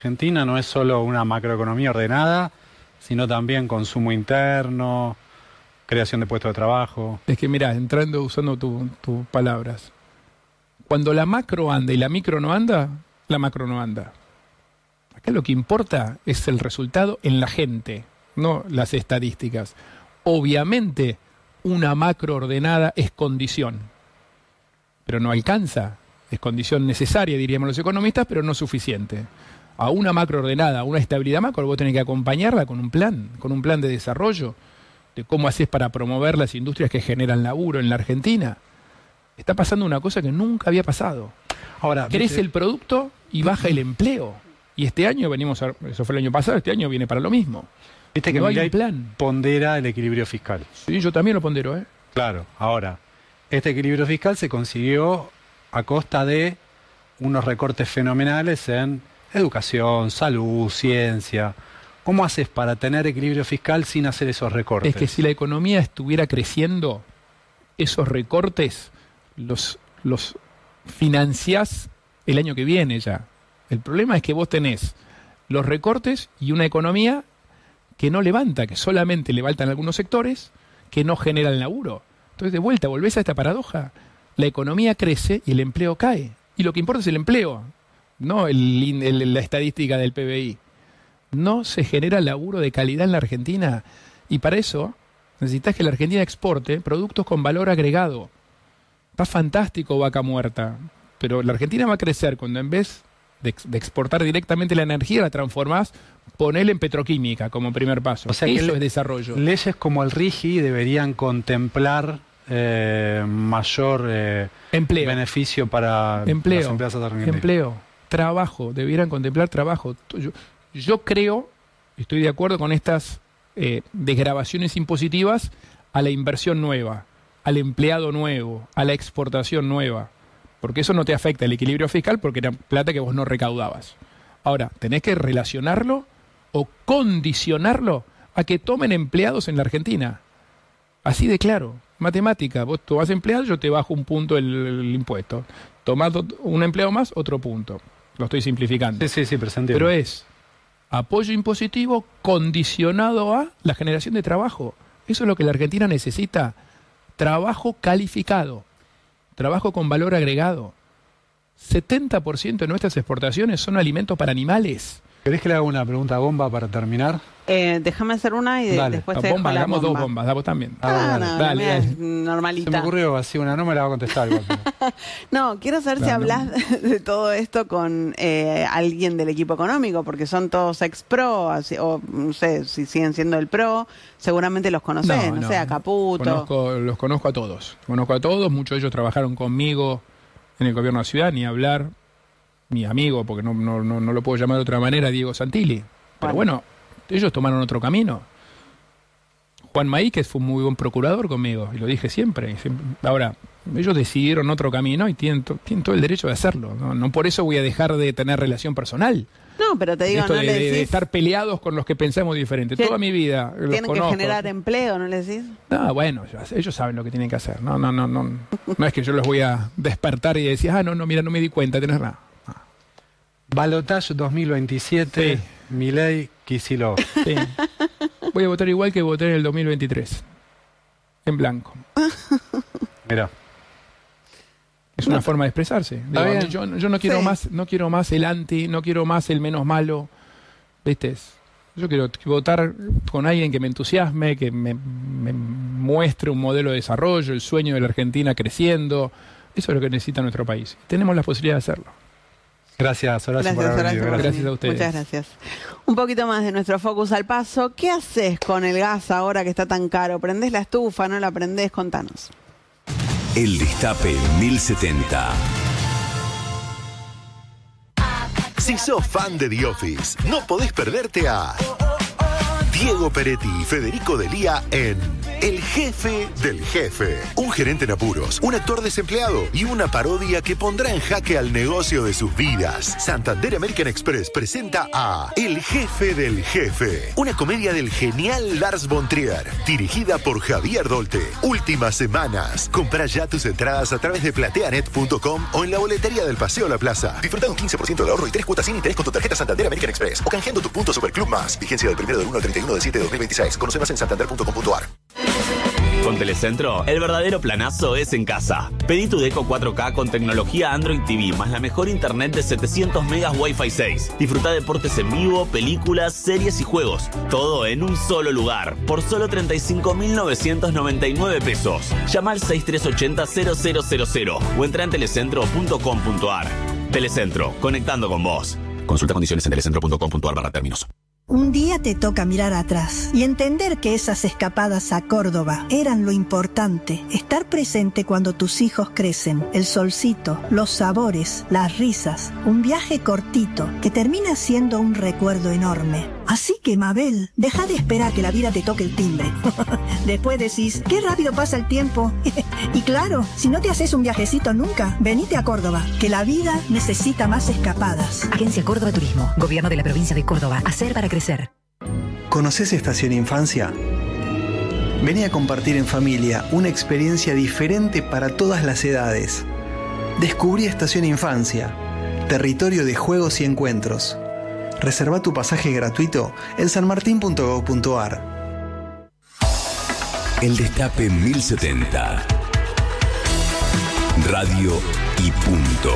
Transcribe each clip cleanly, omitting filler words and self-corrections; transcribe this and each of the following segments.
Argentina no es solo una macroeconomía ordenada, sino también consumo interno, creación de puestos de trabajo. Es que mirá, usando tus palabras, cuando la macro anda y la micro no anda, la macro no anda. Acá lo que importa es el resultado en la gente, no las estadísticas. Obviamente, una macro ordenada es condición, pero no alcanza. Es condición necesaria, diríamos los economistas, pero no suficiente. A una macro ordenada, a una estabilidad macro, vos tenés que acompañarla con un plan de desarrollo, de cómo haces para promover las industrias que generan laburo en la Argentina. Está pasando una cosa que nunca había pasado. Ahora, crece el producto y baja el empleo. Y este año eso fue el año pasado, este año viene para lo mismo. Viste que no hay Milei un plan. pondera el equilibrio fiscal. Sí, yo también lo pondero, ¿eh? Claro, ahora, este equilibrio fiscal se consiguió a costa de unos recortes fenomenales en educación, salud, ciencia. ¿Cómo haces para tener equilibrio fiscal sin hacer esos recortes? Es que si la economía estuviera creciendo, esos recortes los financiás el año que viene ya. El problema es que vos tenés los recortes y una economía que no levanta, que solamente levantan algunos sectores, que no generan laburo. Entonces, de vuelta, volvés a esta paradoja. La economía crece y el empleo cae. Y lo que importa es el empleo, no la estadística del PBI. No se genera laburo de calidad en la Argentina. Y para eso necesitas que la Argentina exporte productos con valor agregado. Está fantástico Vaca Muerta, pero la Argentina va a crecer cuando en vez de exportar directamente la energía, la transformás, ponele en petroquímica como primer paso. O sea, eso es desarrollo. Leyes como el RIGI deberían contemplar mayor beneficio para las empresas argentinas. Empleo, trabajo, debieran contemplar trabajo. Yo creo, estoy de acuerdo con estas desgravaciones impositivas a la inversión nueva, al empleado nuevo, a la exportación nueva. Porque eso no te afecta el equilibrio fiscal porque era plata que vos no recaudabas. Ahora, tenés que relacionarlo o condicionarlo a que tomen empleados en la Argentina. Así de claro. Matemática, vos tomás empleados, yo te bajo un punto el impuesto. Tomás un empleado más, otro punto. Lo estoy simplificando. Sí, presente. Pero es apoyo impositivo condicionado a la generación de trabajo. Eso es lo que la Argentina necesita. Trabajo calificado. Trabajo con valor agregado. 70% de nuestras exportaciones son alimentos para animales. ¿Querés que le haga una pregunta bomba para terminar? Déjame hacer una y después te dejo la hagamos bomba. 2 bombas, vos también. Dale. Normalita. Se me ocurrió así una, no me la va a contestar igual. No, quiero saber si hablas de todo esto con alguien del equipo económico, porque son todos ex-pro, o no sé si siguen siendo el pro, seguramente los conocés, no sé, a Caputo. Los conozco a todos. Muchos de ellos trabajaron conmigo en el gobierno de la ciudad, ni hablar. Mi amigo, porque no lo puedo llamar de otra manera, Diego Santilli. Pero bueno, ellos tomaron otro camino. Juan Maíquez fue un muy buen procurador conmigo, y lo dije siempre. Ahora, ellos decidieron otro camino y tienen todo el derecho de hacerlo. No por eso voy a dejar de tener relación personal. No, pero te digo, esto no le decís... de estar peleados con los que pensamos diferente. Toda mi vida los tienen conozco. Que generar empleo, ¿no le decís? No, bueno, ellos saben lo que tienen que hacer. No es que yo los voy a despertar y decir, mira, no me di cuenta, tenés nada. Balotage 2027, sí. Milei, Kicillof. Sí. Voy a votar igual que voté en el 2023. En blanco. Mirá. Es una forma de expresarse. Yo no quiero no quiero más el anti, no quiero más el menos malo. ¿Viste? Yo quiero votar con alguien que me entusiasme, que me muestre un modelo de desarrollo, el sueño de la Argentina creciendo. Eso es lo que necesita nuestro país. Tenemos la posibilidad de hacerlo. Gracias, Horacio, por haber venido. Gracias a ustedes. Muchas gracias. Un poquito más de nuestro Focus al Paso. ¿Qué haces con el gas ahora que está tan caro? ¿Prendés la estufa? ¿No la prendés? Contanos. El Destape 1070. Si sos fan de The Office, no podés perderte a Diego Peretti y Federico Delía en El jefe del jefe. Un gerente en apuros, un actor desempleado y una parodia que pondrá en jaque al negocio de sus vidas. Santander American Express presenta a El jefe del jefe. Una comedia del genial Lars von Trier, dirigida por Javier Dolte. Últimas semanas. Compra ya tus entradas a través de plateanet.com o en la boletería del Paseo La Plaza. Disfruta un 15% de ahorro y 3 cuotas sin interés con tu tarjeta Santander American Express o canjeando tu punto Superclub Más. Vigencia del 1 al 31 de 7 de 2026. Conoce más en santander.com.ar. Con Telecentro, el verdadero planazo es en casa. Pedí tu Deco 4K con tecnología Android TV, más la mejor internet de 700 megas Wi-Fi 6. Disfruta deportes en vivo, películas, series y juegos. Todo en un solo lugar, por solo 35.999 pesos. Llama al 6380-0000 o entra en telecentro.com.ar. Telecentro, conectando con vos. Consulta condiciones en telecentro.com.ar/términos. Un día te toca mirar atrás y entender que esas escapadas a Córdoba eran lo importante. Estar presente cuando tus hijos crecen, el solcito, los sabores, las risas. Un viaje cortito que termina siendo un recuerdo enorme. Así que, Mabel, deja de esperar que la vida te toque el timbre. Después decís, qué rápido pasa el tiempo. Y claro, si no te haces un viajecito nunca, venite a Córdoba, que la vida necesita más escapadas. Agencia Córdoba Turismo, Gobierno de la Provincia de Córdoba. Hacer para crecer. ¿Conoces Estación Infancia? Vení a compartir en familia una experiencia diferente para todas las edades. Descubrí Estación Infancia, territorio de juegos y encuentros. Reserva tu pasaje gratuito en sanmartin.gov.ar. El Destape 1070. Radio y punto.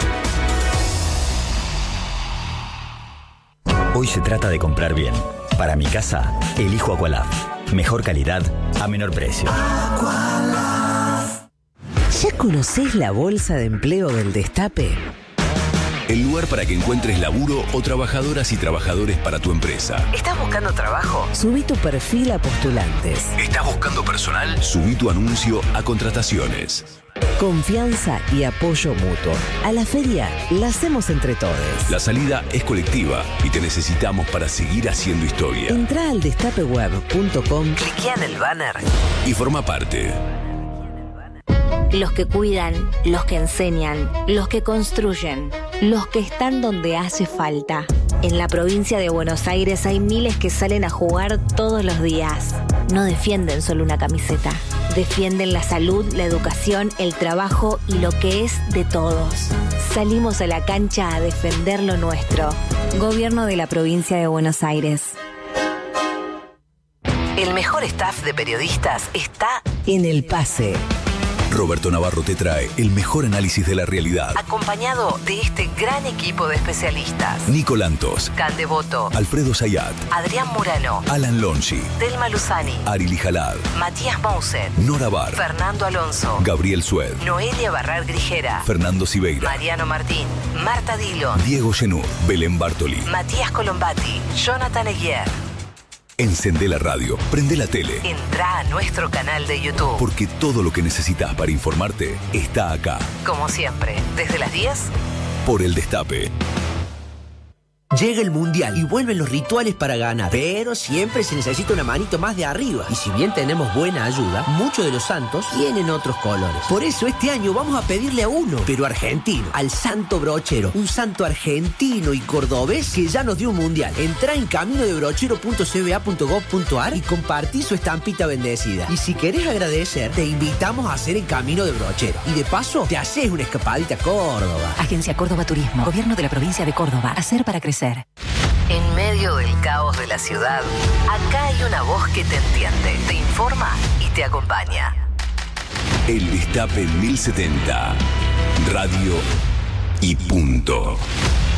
Hoy se trata de comprar bien. Para mi casa, elijo Aqualaf. Mejor calidad a menor precio. Aqualaf. ¿Ya conocés la bolsa de empleo del Destape? El lugar para que encuentres laburo o trabajadoras y trabajadores para tu empresa. ¿Estás buscando trabajo? Subí tu perfil a postulantes. ¿Estás buscando personal? Subí tu anuncio a contrataciones. Confianza y apoyo mutuo. A la feria la hacemos entre todos. La salida es colectiva y te necesitamos para seguir haciendo historia. Entrá al destapeweb.com, cliquea en el banner y forma parte. Los que cuidan, los que enseñan, los que construyen, los que están donde hace falta. En la provincia de Buenos Aires hay miles que salen a jugar todos los días. No defienden solo una camiseta. Defienden la salud, la educación, el trabajo y lo que es de todos. Salimos a la cancha a defender lo nuestro. Gobierno de la provincia de Buenos Aires. El mejor staff de periodistas está en El Pase. Roberto Navarro te trae el mejor análisis de la realidad. Acompañado de este gran equipo de especialistas. Nico Lantos, Can Devoto, Alfredo Zayat, Adrián Murano, Alan Longi, Delma Luzani, Arili Jalad, Matías Mousen, Nora Bar, Fernando Alonso, Gabriel Sued, Noelia Barrar Grijera, Fernando Siveira, Mariano Martín, Marta Dillon, Diego Genú, Belén Bartoli, Matías Colombati, Jonathan Eguier. Encendé la radio, prende la tele. Entrá a nuestro canal de YouTube. Porque todo lo que necesitas para informarte está acá. Como siempre, desde las 10. Por El Destape. Llega el Mundial y vuelven los rituales para ganar. Pero siempre se necesita una manito más de arriba. Y si bien tenemos buena ayuda, muchos de los santos tienen otros colores. Por eso este año vamos a pedirle a uno, pero argentino, al Santo Brochero. Un santo argentino y cordobés que ya nos dio un Mundial. Entrá en caminodebrochero.cba.gov.ar y compartí su estampita bendecida. Y si querés agradecer, te invitamos a hacer el Camino de Brochero. Y de paso, te haces una escapadita a Córdoba. Agencia Córdoba Turismo, Gobierno de la Provincia de Córdoba. Hacer para crecer. En medio del caos de la ciudad, acá hay una voz que te entiende, te informa y te acompaña. El Destape 1070. Radio y punto.